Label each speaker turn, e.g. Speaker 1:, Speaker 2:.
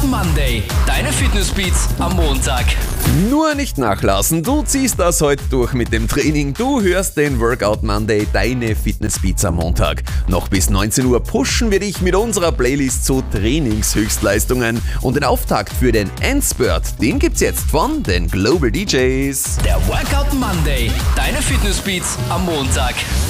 Speaker 1: Monday, deine Fitnessbeats am Montag.
Speaker 2: Nur nicht nachlassen, du ziehst das heute durch mit dem Training. Du hörst den Workout Monday, deine Fitnessbeats am Montag. Noch bis 19 Uhr pushen wir dich mit unserer Playlist zu Trainingshöchstleistungen. Und den Auftakt für den Endspurt, den gibt's jetzt von den Global DJs.
Speaker 1: Der Workout Monday, deine Fitnessbeats am Montag.